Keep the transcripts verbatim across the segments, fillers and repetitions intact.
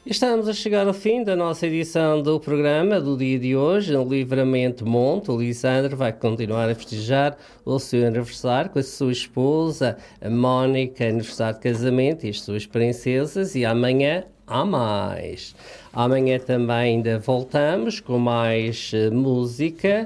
Estamos a chegar ao fim da nossa edição do programa do dia de hoje. No Livramento Monte, o Lisandro vai continuar a festejar o seu aniversário com a sua esposa, a Mónica, aniversário de casamento e as suas princesas. E amanhã há mais. Amanhã também ainda voltamos com mais uh, música.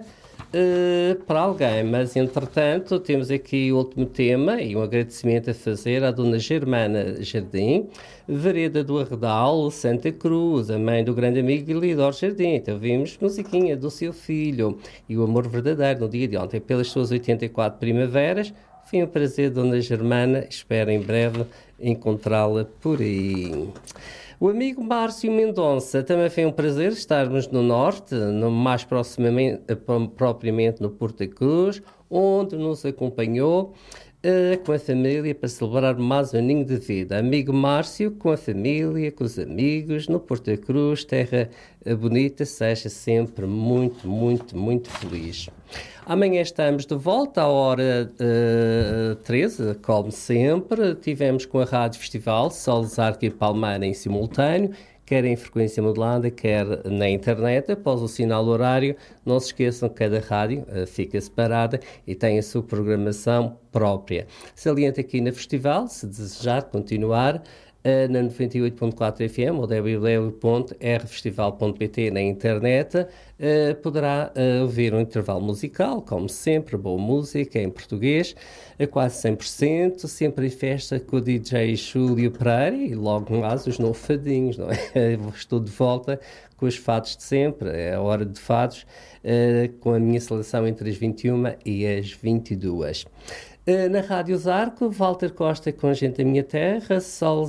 Uh, para alguém, mas entretanto temos aqui o último tema e um agradecimento a fazer à Dona Germana Jardim, Vereda do Arredal, Santa Cruz, a mãe do grande amigo Ilidor Jardim. Então vimos musiquinha do seu filho e o amor verdadeiro no dia de ontem pelas suas oitenta e quatro primaveras. Foi um prazer, Dona Germana, espero em breve encontrá-la por aí. O amigo Márcio Mendonça, também foi um prazer estarmos no Norte, no, mais proximamente, propriamente no Porto Cruz, onde nos acompanhou uh, com a família para celebrar mais um aninho de vida. Amigo Márcio, com a família, com os amigos, no Porto Cruz, terra uh, bonita, seja sempre muito, muito, muito feliz. Amanhã estamos de volta à hora uh, treze, como sempre. Tivemos com a Rádio Festival Solos, Arco e Palmeira em simultâneo, quer em frequência modulada, quer na internet. Após o sinal horário, não se esqueçam que cada rádio uh, fica separada e tem a sua programação própria. Saliente aqui na Festival, se desejar continuar, Uh, na noventa e oito ponto quatro F M ou w w w ponto r festival ponto p t na internet, uh, poderá uh, ouvir um intervalo musical, como sempre, boa música em português, a quase cem por cento, sempre em festa com o D J Júlio Pereira e logo mais os não fadinhos, não é? Estou de volta com os fados de sempre, é a hora de fados, uh, com a minha seleção entre as vinte e uma e as vinte e duas. Uh, na Rádio Zarco, Walter Costa com Gente da Minha Terra, Sol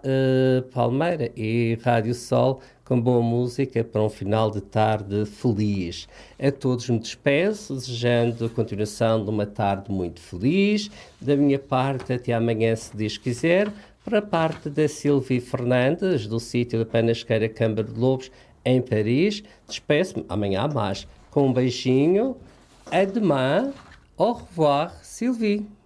uh, Palmeira e Rádio Sol com boa música para um final de tarde feliz. A todos me despeço, desejando a continuação de uma tarde muito feliz. Da minha parte, até amanhã, se Deus quiser. Para a parte da Silvia Fernandes, do sítio da Panasqueira Câmara de Lobos, em Paris, despeço-me, amanhã há mais, com um beijinho. A demain. Au revoir, Sylvie.